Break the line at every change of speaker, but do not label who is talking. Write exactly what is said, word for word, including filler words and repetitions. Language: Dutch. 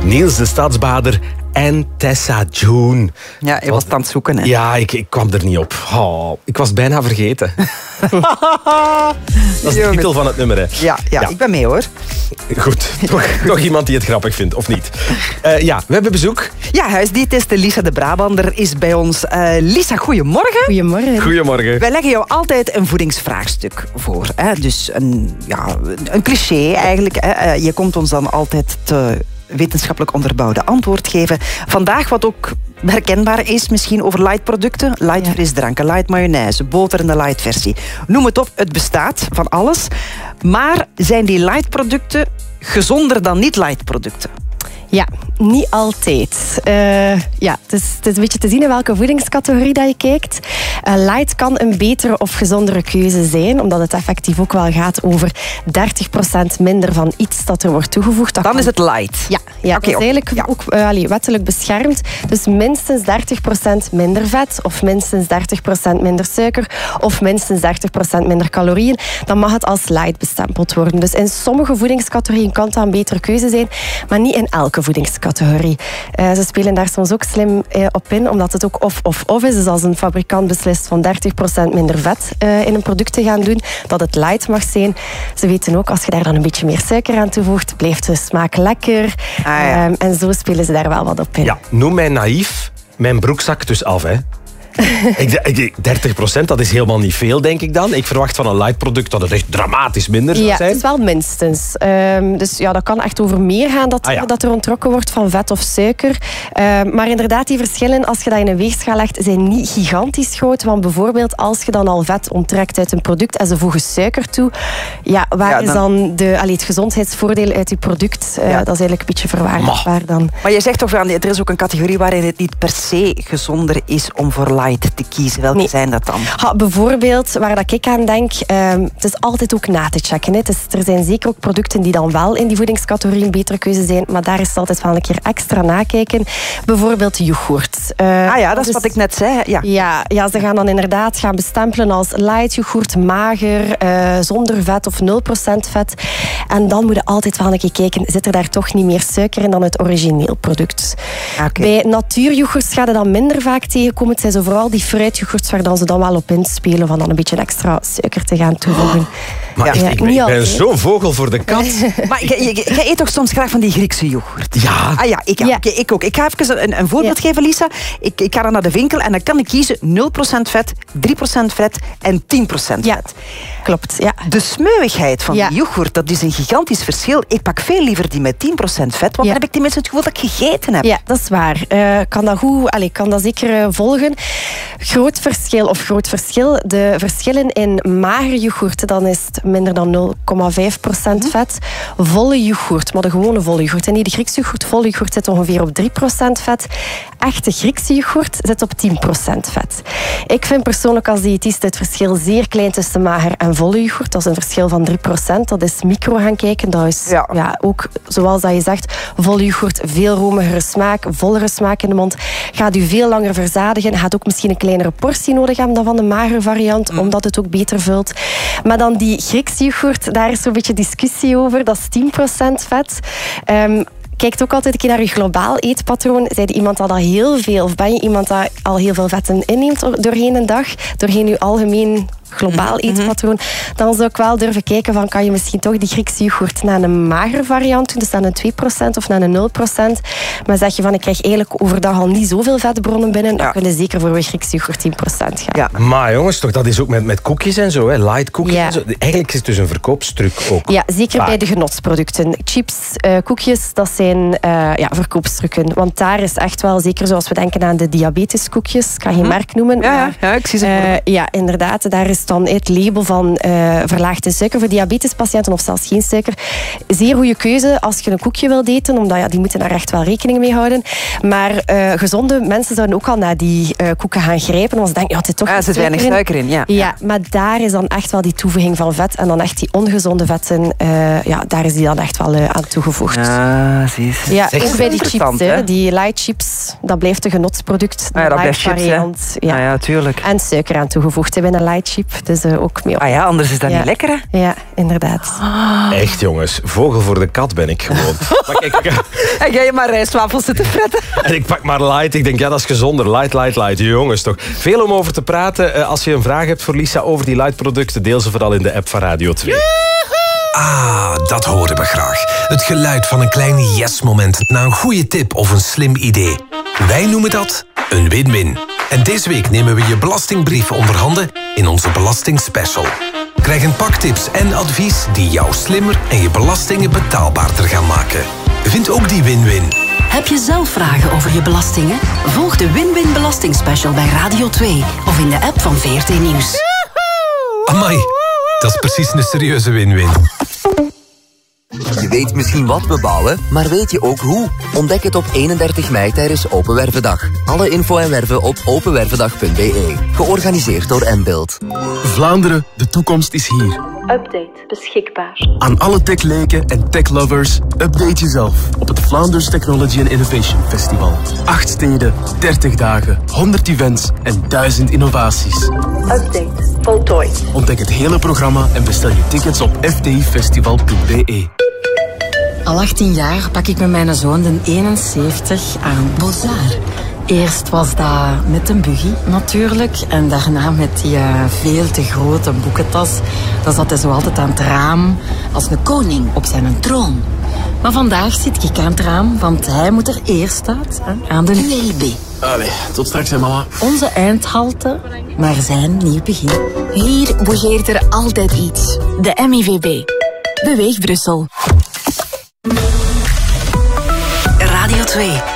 Niels de Stadsbader en Tessa June.
Ja, je was het aan het zoeken, hè?
Ja, ik, ik kwam er niet op. Oh, ik was het bijna vergeten. Dat is de titel van het nummer, hè?
Ja, ja, ja. Ik ben mee, hoor.
Goed, toch, toch iemand die het grappig vindt, of niet? Uh, ja, we hebben bezoek.
Ja, huisdiëtiste Lisa de Brabander is bij ons. Uh, Lisa, goedemorgen.
Goedemorgen.
Goedemorgen.
Wij leggen jou altijd een voedingsvraagstuk voor. Hè? Dus een, ja, een cliché eigenlijk. Hè? Uh, je komt ons dan altijd te wetenschappelijk onderbouwde antwoord geven. Vandaag wat ook herkenbaar is misschien over lightproducten. Light frisdranken, light mayonaise, boter in de light versie. Noem het op, het bestaat van alles. Maar zijn die lightproducten gezonder dan niet-lightproducten?
Ja, niet altijd. Uh, ja, het, is, het is een beetje te zien in welke voedingscategorie dat je kijkt. Uh, light kan een betere of gezondere keuze zijn, omdat het effectief ook wel gaat over dertig procent minder van iets dat er wordt toegevoegd. Dat
Dan
kan...
is het light.
Ja, ja okay, dat is eigenlijk ja. ook uh, allee, wettelijk beschermd. Dus minstens dertig procent minder vet, of minstens dertig procent minder suiker, of minstens dertig procent minder calorieën. Dan mag het als light bestempeld worden. Dus in sommige voedingscategorieën kan dat een betere keuze zijn, maar niet in elke voedingscategorie. Uh, ze spelen daar soms ook slim uh, op in, omdat het ook of-of-of is. Dus als een fabrikant beslist van dertig procent minder vet uh, in een product te gaan doen, dat het light mag zijn. Ze weten ook, als je daar dan een beetje meer suiker aan toevoegt, blijft de smaak lekker. Ah, ja. um, en zo spelen ze daar wel wat op in.
Ja, noem mij naïef, mijn broek zakt dus af, hè. ik, dertig procent, dat is helemaal niet veel, denk ik dan. Ik verwacht van een light product dat het echt dramatisch minder zou
ja,
zijn.
Ja, het is wel minstens. Um, dus ja, dat kan echt over meer gaan dat,
ah, ja.
dat er onttrokken wordt van vet of suiker. Um, maar inderdaad, die verschillen, als je dat in een weegschaal legt, zijn niet gigantisch groot. Want bijvoorbeeld, als je dan al vet onttrekt uit een product en ze voegen suiker toe, ja, waar ja, dan... is dan de, allee, het gezondheidsvoordeel uit je product? Uh, ja. Dat is eigenlijk een beetje verwaarloosbaar dan.
Maar je zegt toch, van, er is ook een categorie waarin het niet per se gezonder is om voor light te kiezen. Welke nee. zijn dat dan?
Ha, bijvoorbeeld, waar dat ik aan denk, um, het is altijd ook na te checken. Hè. Dus er zijn zeker ook producten die dan wel in die voedingscategorie een betere keuze zijn, maar daar is het altijd wel een keer extra nakijken. Bijvoorbeeld yoghurt. Uh,
ah ja, dat is wat ik net zei. Ja.
Ja, ja, ze gaan dan inderdaad gaan bestempelen als light yoghurt, mager, uh, zonder vet of nul procent vet. En dan moet je altijd wel een keer kijken, zit er daar toch niet meer suiker in dan het origineel product. Okay. Bij natuuryoghurts ga je dan minder vaak tegenkomen. Het zijn zo vooral die fruityoghurts waar dan ze dan wel op inspelen van dan een beetje extra suiker te gaan toevoegen. Oh,
maar ja, ik, ik, ik ben zo'n vogel voor de kat.
Maar jij eet toch soms graag van die Griekse yoghurt?
Ja.
Ah ja, ik, ja. Okay, ik ook. Ik ga even een, een voorbeeld ja. geven, Lisa. Ik, ik ga dan naar de winkel en dan kan ik kiezen nul procent vet, drie procent vet en tien procent
ja.
vet.
Klopt, ja.
De smeuigheid van
ja.
die yoghurt, dat is een gigantisch verschil. Ik pak veel liever die met tien procent vet, want ja. dan heb ik tenminste het gevoel dat ik gegeten heb.
Ja, dat is waar. Uh, kan dat goed, allez, kan dat zeker uh, volgen. Groot verschil, of groot verschil, de verschillen in magere yoghurt, dan is het minder dan nul komma vijf procent vet. Volle yoghurt, maar de gewone volle yoghurt. En niet de Griekse yoghurt, volle yoghurt zit ongeveer op drie procent vet. Echte Griekse yoghurt zit op tien procent vet. Ik vind persoonlijk als diëtiste het verschil zeer klein tussen mager en volle yoghurt. Dat is een verschil van drie procent. Dat is micro gaan kijken. Dat is ja. Ja, ook, zoals dat je zegt, volle yoghurt, veel romigere smaak, vollere smaak in de mond. Gaat u veel langer verzadigen. Gaat ook misschien een kleinere portie nodig hebben dan van de magere variant, mm. omdat het ook beter vult. Maar dan die Griekse yoghurt, daar is zo'n beetje discussie over. Dat is tien procent vet. Um, Kijk ook altijd een keer naar je globaal eetpatroon. Zijn je iemand dat al heel veel, of ben je iemand dat al heel veel vetten inneemt doorheen een dag, doorheen je algemeen globaal eetpatroon, dan zou ik wel durven kijken van, kan je misschien toch die Griekse yoghurt naar een magere variant doen, dus naar een twee procent of naar een nul procent. Maar zeg je van, ik krijg eigenlijk overdag al niet zoveel vetbronnen binnen, dan ja. kun je zeker voor een Griekse yoghurt tien procent gaan.
Ja. Maar jongens, toch, dat is ook met, met koekjes en zo, hè? Light koekjes ja. en zo. Eigenlijk is het dus een verkoopstruc ook.
Ja, zeker ah. bij de genotsproducten. Chips, uh, koekjes, dat zijn uh, ja, verkoopstrucken. Want daar is echt wel, zeker zoals we denken aan de diabeteskoekjes, ik ga geen hm. merk noemen.
Ja, maar, ja, ik zie ze
uh, Ja, inderdaad, daar is dan het label van uh, verlaagd in suiker voor diabetespatiënten of zelfs geen suiker. Zeer goede keuze als je een koekje wilt eten, omdat ja, die moeten daar echt wel rekening mee houden. Maar uh, gezonde mensen zouden ook al naar die uh, koeken gaan grijpen, want ze denken, ja, het is toch
ja, er zit weinig suiker in. Ja.
Ja, maar daar is dan echt wel die toevoeging van vet en dan echt die ongezonde vetten, uh, ja, daar is die dan echt wel uh, aan toegevoegd.
Ja, zie je.
Ja, ook bij die chips, hè. Die light chips, dat blijft een genotsproduct.
Ah, ja, dat
light
blijft chips,
variant.
Ja. Ah, ja, tuurlijk.
En suiker aan toegevoegd hè, bij een light chip. Dus uh, ook mee op.
Ah ja, anders is dat
ja.
niet lekker, hè?
Ja, inderdaad.
Ah.
Echt, jongens. Vogel voor de kat ben ik gewoon. Maar kijk, ik,
en ga je maar rijstwafels zitten fretten.
En ik pak maar light. Ik denk, ja, dat is gezonder. Light, light, light. Jongens, toch. Veel om over te praten. Als je een vraag hebt voor Lisa over die light producten, deel ze vooral in de app van Radio twee.
Ah, dat horen we graag. Het geluid van een klein yes-moment na een goede tip of een slim idee. Wij noemen dat een win-win. En deze week nemen we je belastingbrief onder handen in onze belastingspecial. Krijg een pak tips en advies die jou slimmer en je belastingen betaalbaarder gaan maken. Vind ook die win-win.
Heb je zelf vragen over je belastingen? Volg de Win-Win Belastingspecial bij Radio twee of in de app van V R T Nieuws.
Amai, dat is precies een serieuze win-win.
Je weet misschien wat we bouwen, maar weet je ook hoe? Ontdek het op eenendertig mei tijdens Open Wervendag. Alle info en werven op openwervendag punt b e. Georganiseerd door N-Build.
Vlaanderen, de toekomst is hier.
Update beschikbaar.
Aan alle techleken en techlovers, update jezelf op het Vlaanders Technology and Innovation Festival. Acht steden, dertig dagen, honderd events en duizend innovaties.
Update voltooid.
Ontdek het hele programma en bestel je tickets op f t i festival punt b e.
Al achttien jaar pak ik met mijn zoon de eenenzeventig aan Bozar. Eerst was dat met een buggy natuurlijk en daarna met die uh, veel te grote boekentas. Dan zat hij zo altijd aan het raam als een koning op zijn troon. Maar vandaag zit ik aan het raam, want hij moet er eerst uit, hè, aan de U L B.
Allee, tot straks hè mama.
Onze eindhalte, maar zijn nieuw begin.
Hier bougeert er altijd iets. De M I V B. Beweeg Brussel.
Radio twee.